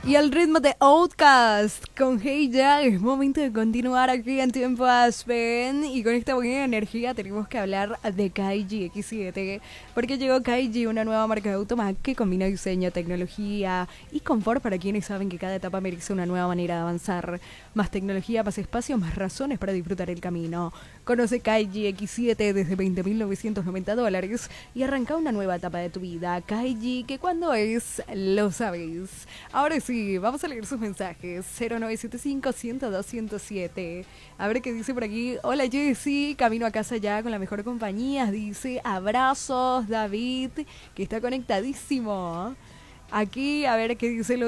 Y al ritmo de Outcast con Hey Ya, es momento de continuar aquí en Tiempo Aspen. Y con esta buena energía tenemos que hablar de Kaiji X7. Porque llegó Kaiji, una nueva marca de auto Mac que combina diseño, tecnología y confort para quienes saben que cada etapa merece una nueva manera de avanzar. Más tecnología, más espacio, más razones para disfrutar el camino. Conoce Kaiji X7 desde $20,990 y arranca una nueva etapa de tu vida. Kaiji, que cuando es, lo sabes. Ahora sí, vamos a leer sus mensajes. 0975-102-107. A ver qué dice por aquí. Hola Jessy, camino a casa ya con la mejor compañía. Dice abrazos, David, que está conectadísimo. Aquí, a ver qué dice el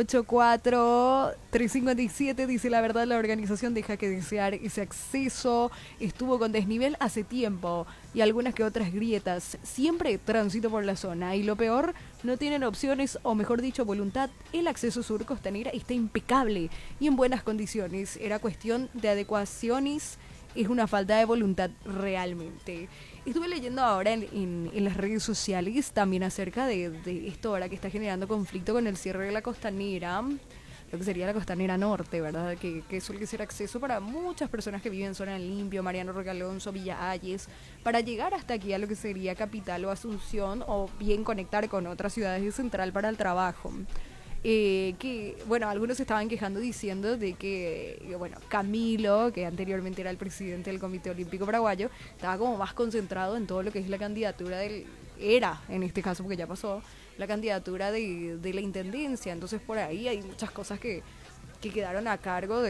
84357. Dice la verdad, la organización deja que desear. Ese acceso estuvo con desnivel hace tiempo y algunas que otras grietas. Siempre tránsito por la zona y lo peor, no tienen opciones o mejor dicho voluntad. El acceso sur costanera está impecable y en buenas condiciones. Era cuestión de adecuaciones. Es una falta de voluntad realmente. Estuve leyendo ahora en las redes sociales también acerca de esto ahora que está generando conflicto con el cierre de la costanera, lo que sería la costanera norte, ¿verdad? Que suele ser acceso para muchas personas que viven en zona del Limpio, Mariano Roque Alonso, Villa Ayes, para llegar hasta aquí a lo que sería Capital o Asunción o bien conectar con otras ciudades de Central para el trabajo. Que, bueno, algunos se estaban quejando diciendo de que, bueno, Camilo, que anteriormente era el presidente del Comité Olímpico Paraguayo, estaba como más concentrado en todo lo que es la candidatura era, en este caso, porque ya pasó, la candidatura de la intendencia. Entonces por ahí hay muchas cosas que quedaron a cargo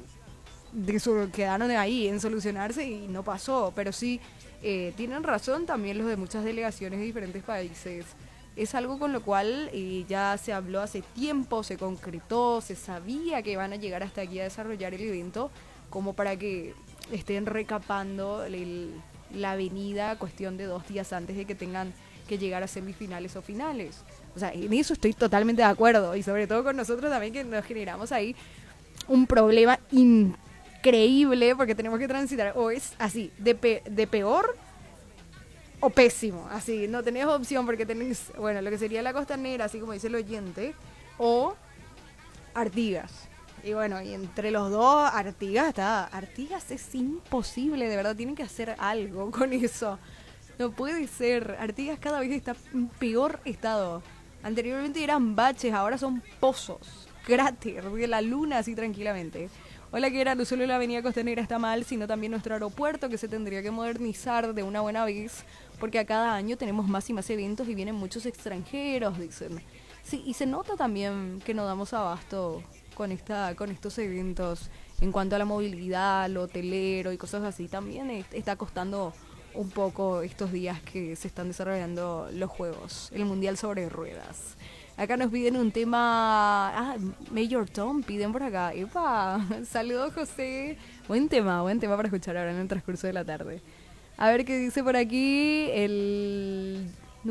quedaron ahí en solucionarse y no pasó. Pero sí, tienen razón también los de muchas delegaciones de diferentes países. Es algo con lo cual ya se habló hace tiempo, se concretó, se sabía que van a llegar hasta aquí a desarrollar el evento, como para que estén recapando la avenida cuestión de 2 días antes de que tengan que llegar a semifinales o finales. O sea, en eso estoy totalmente de acuerdo, y sobre todo con nosotros también, que nos generamos ahí un problema increíble, porque tenemos que transitar, o es así, de peor o pésimo, así, no tenés opción porque tenés, bueno, lo que sería la costanera, así como dice el oyente, o Artigas. Y bueno, y entre los dos, Artigas es imposible, de verdad, tienen que hacer algo con eso. No puede ser, Artigas cada vez está en peor estado. Anteriormente eran baches, ahora son pozos, cráter, de la luna así tranquilamente. Hola, que era, no solo la avenida costanera está mal, sino también nuestro aeropuerto, que se tendría que modernizar de una buena vez, porque a cada año tenemos más y más eventos y vienen muchos extranjeros, dicen. Sí, y se nota también que no damos abasto con estos eventos en cuanto a la movilidad, lo hotelero y cosas así. También está costando un poco estos días que se están desarrollando los juegos, el Mundial sobre ruedas. Acá nos piden un tema. Major Tom piden por acá. ¡Epa! Saludos, José. Buen tema para escuchar ahora en el transcurso de la tarde. A ver qué dice por aquí el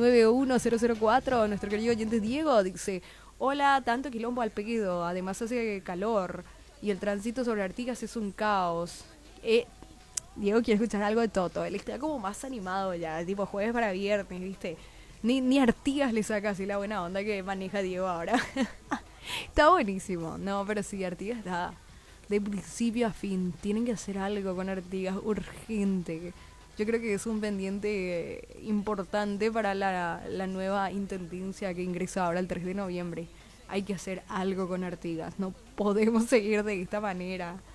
91004, nuestro querido oyente Diego. Dice: hola, tanto quilombo al pedo. Además hace calor y el tránsito sobre Artigas es un caos. Diego quiere escuchar algo de Toto. Él está como más animado ya, tipo jueves para viernes, ¿viste? Ni Artigas le saca así la buena onda que maneja Diego ahora. Está buenísimo. No, pero sí, Artigas está de principio a fin. Tienen que hacer algo con Artigas urgente. Yo creo que es un pendiente importante para la nueva intendencia que ingresa ahora el 3 de noviembre. Hay que hacer algo con Artigas. No podemos seguir de esta manera.